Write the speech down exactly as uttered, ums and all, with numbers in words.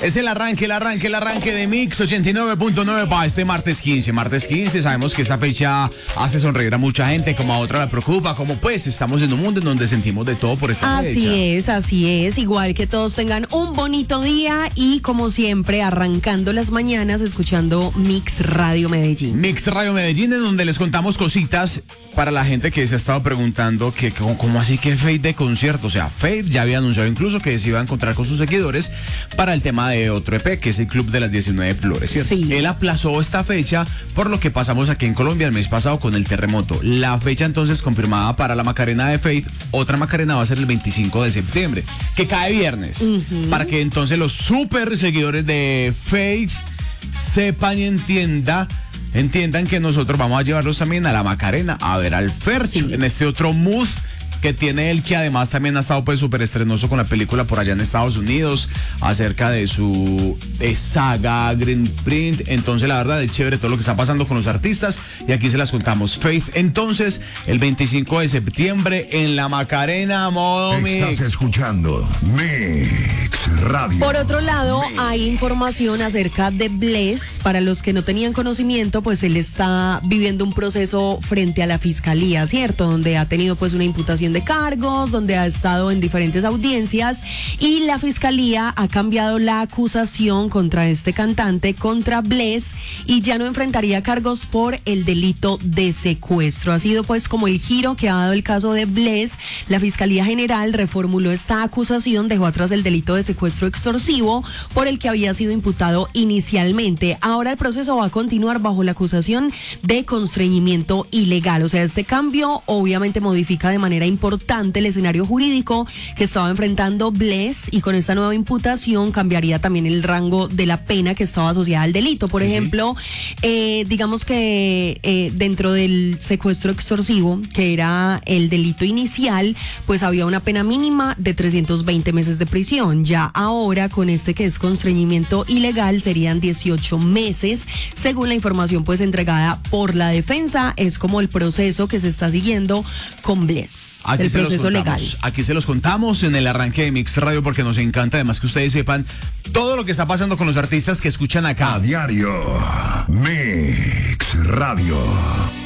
Es el arranque, el arranque, el arranque de Mix ochenta y nueve punto nueve para este martes quince. Martes quince, sabemos que esta fecha hace sonreír a mucha gente, como a otra la preocupa, como pues estamos en un mundo en donde sentimos de todo por esta así fecha. Así es, así es. Igual que todos tengan un bonito día y como siempre arrancando las mañanas escuchando Mix Radio Medellín. Mix Radio Medellín, en donde les contamos cositas para la gente que se ha estado preguntando que cómo, cómo así que Feid de concierto. O sea, Feid ya había anunciado incluso que se iba a encontrar con sus seguidores para el tema de otro E P, que es el Club de las diecinueve Flores, ¿cierto? Sí. Él aplazó esta fecha por lo que pasamos aquí en Colombia el mes pasado con el terremoto. La fecha entonces confirmada para la Macarena de Feid, otra Macarena va a ser el veinticinco de septiembre, que cae viernes, uh-huh. para que entonces los super seguidores de Feid sepan y entiendan Entiendan que nosotros vamos a llevarlos también a la Macarena a ver al Fercho, sí. en este otro mood que tiene él, que además también ha estado pues súper estrenoso con la película por allá en Estados Unidos acerca de su de saga Green Print. Entonces la verdad es chévere todo lo que está pasando con los artistas y aquí se las contamos. Faith entonces el veinticinco de septiembre en la Macarena, modo Mix. Estás escuchando Mix Radio. Por otro lado, Mix. Hay información acerca de Bless. Para los que no tenían conocimiento, pues él está viviendo un proceso frente a la fiscalía, ¿cierto? Donde ha tenido pues una imputación de cargos, donde ha estado en diferentes audiencias y la fiscalía ha cambiado la acusación contra este cantante, contra Bless, y ya no enfrentaría cargos por el delito de secuestro. Ha sido pues como el giro que ha dado el caso de Bless. La Fiscalía General reformuló esta acusación, dejó atrás el delito de secuestro extorsivo por el que había sido imputado inicialmente. Ahora el proceso va a continuar bajo la acusación de constreñimiento ilegal. O sea, este cambio obviamente modifica de manera importante importante el escenario jurídico que estaba enfrentando Bless, y con esta nueva imputación cambiaría también el rango de la pena que estaba asociada al delito. Por sí, ejemplo, sí. eh, digamos que eh, dentro del secuestro extorsivo, que era el delito inicial, pues había una pena mínima de trescientos veinte meses de prisión. Ya ahora con este que es constreñimiento ilegal serían dieciocho meses, según la información pues entregada por la defensa. Es como el proceso que se está siguiendo con Bless. Aquí el se proceso los contamos, legal. Aquí se los contamos en el arranque de Mix Radio porque nos encanta además que ustedes sepan todo lo que está pasando con los artistas que escuchan acá. A diario, Mix Radio.